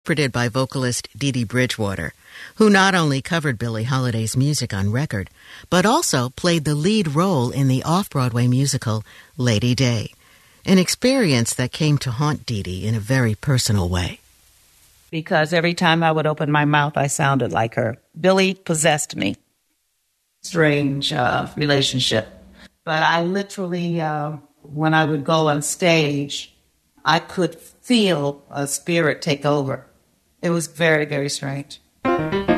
Interpreted by vocalist Dee Dee Bridgewater, who not only covered Billie Holiday's music on record, but also played the lead role in the off-Broadway musical Lady Day, an experience that came to haunt Dee Dee in a very personal way. Because every time I would open my mouth, I sounded like her. Billie possessed me. Strange relationship. But I literally, when I would go on stage, I could feel a spirit take over. It was very, very strange.